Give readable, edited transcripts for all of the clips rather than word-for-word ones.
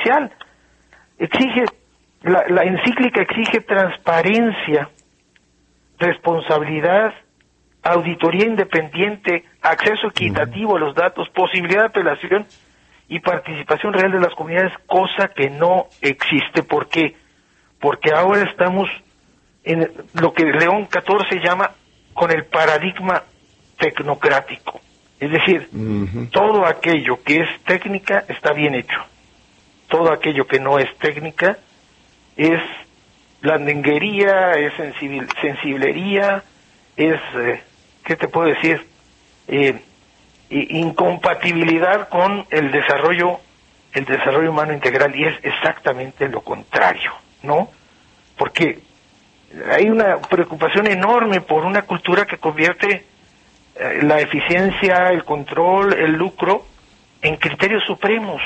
artificial. La encíclica exige transparencia, responsabilidad, auditoría independiente, acceso equitativo a los datos, posibilidad de apelación y participación real de las comunidades, cosa que no existe. ¿Por qué? Porque ahora estamos en lo que León XIV llama con el paradigma tecnocrático. Es decir, todo aquello que es técnica está bien hecho. Todo aquello que no es técnica es blandenguería, es sensiblería, es, ¿qué te puedo decir? Incompatibilidad con el desarrollo humano integral, y es exactamente lo contrario, ¿no? Porque hay una preocupación enorme por una cultura que convierte la eficiencia, el control, el lucro en criterios supremos.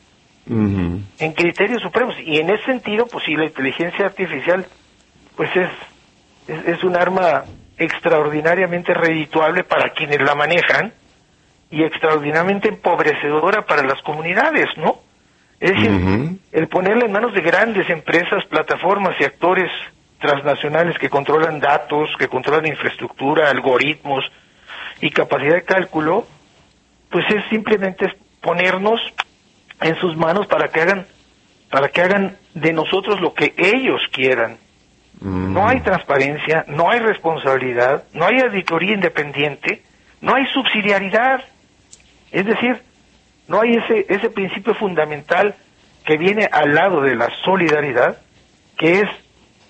En criterios supremos, y en ese sentido, pues sí, la inteligencia artificial pues es un arma extraordinariamente redituable para quienes la manejan y extraordinariamente empobrecedora para las comunidades, ¿no? Es decir, el ponerla en manos de grandes empresas, plataformas y actores transnacionales que controlan datos, que controlan infraestructura, algoritmos y capacidad de cálculo, pues es simplemente ponernos en sus manos para que hagan de nosotros lo que ellos quieran. No hay transparencia, no hay responsabilidad, no hay auditoría independiente, no hay subsidiariedad. Es decir, no hay ese principio fundamental que viene al lado de la solidaridad, que es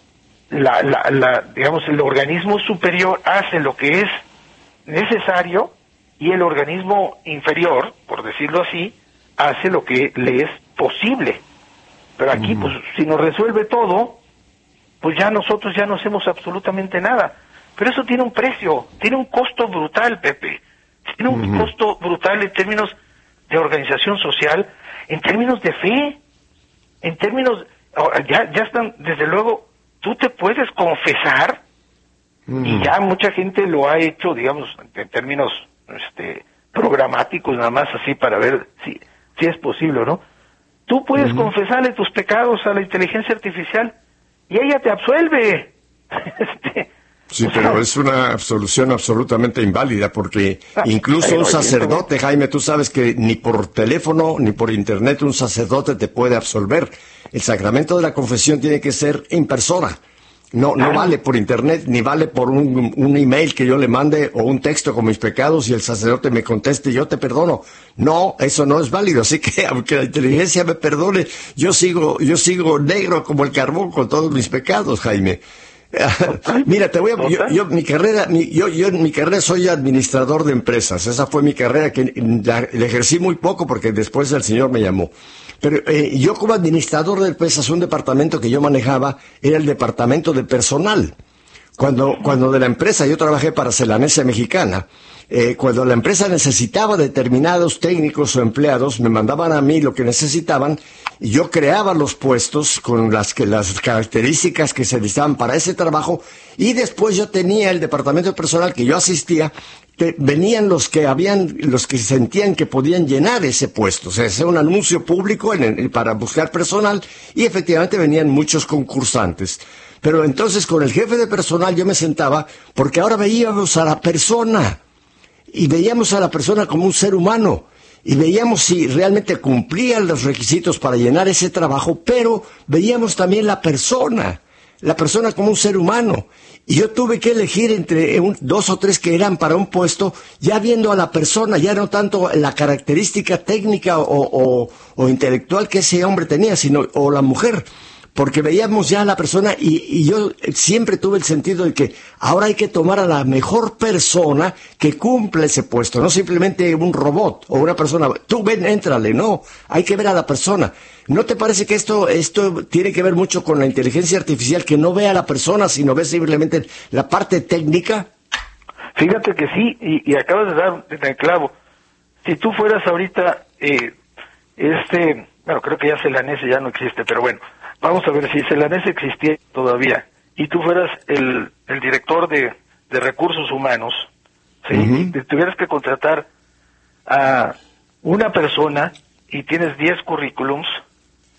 digamos, el organismo superior hace lo que es necesario y el organismo inferior, por decirlo así, hace lo que le es posible. Pero aquí, pues, si nos resuelve todo, pues ya nosotros ya no hacemos absolutamente nada. Pero eso tiene un precio, tiene un costo brutal, Pepe. Tiene un costo brutal en términos de organización social, en términos de fe, en términos... Ya están, desde luego, tú te puedes confesar, y ya mucha gente lo ha hecho, digamos, en términos programáticos, nada más así para ver si es posible o no. Tú puedes confesarle tus pecados a la inteligencia artificial y ella te absuelve. Sí, pero es una absolución absolutamente inválida, porque incluso un sacerdote, Jaime, tú sabes que ni por teléfono ni por internet un sacerdote te puede absolver. El sacramento de la confesión tiene que ser en persona. No vale por internet, ni vale por un email que yo le mande o un texto con mis pecados y el sacerdote me conteste, yo te perdono. No, eso no es válido. Así que aunque la inteligencia me perdone, yo sigo negro como el carbón con todos mis pecados, Jaime. Mira, te voy a, yo en mi carrera soy administrador de empresas. Esa fue mi carrera, que la ejercí muy poco porque después el Señor me llamó. Pero yo como administrador de empresas, un departamento que yo manejaba era el departamento de personal. Cuando de la empresa, yo trabajé para Celanese Mexicana, cuando la empresa necesitaba determinados técnicos o empleados, me mandaban a mí lo que necesitaban, y yo creaba los puestos con las características que se necesitaban para ese trabajo, y después yo tenía el departamento de personal que yo asistía, que venían los que sentían que podían llenar ese puesto. O sea, hacía un anuncio público para buscar personal, y efectivamente venían muchos concursantes. Pero entonces con el jefe de personal yo me sentaba, porque ahora veíamos a la persona, y veíamos a la persona como un ser humano, y veíamos si realmente cumplía los requisitos para llenar ese trabajo, pero veíamos también la persona como un ser humano. Y yo tuve que elegir entre dos o tres que eran para un puesto, ya viendo a la persona, ya no tanto la característica técnica o intelectual que ese hombre tenía, o la mujer. Porque veíamos ya a la persona, y yo siempre tuve el sentido de que ahora hay que tomar a la mejor persona que cumple ese puesto, no simplemente un robot o una persona. Tú ven, éntrale, no, hay que ver a la persona. ¿No te parece que esto tiene que ver mucho con la inteligencia artificial, que no ve a la persona, sino ve simplemente la parte técnica? Fíjate que sí, y acabas de dar en el clavo. Si tú fueras ahorita, bueno, creo que ya Celanese ya no existe, pero bueno, vamos a ver si Celanese existía todavía y tú fueras el director de recursos humanos, ¿sí? Y tuvieras que contratar a una persona y tienes 10 currículums,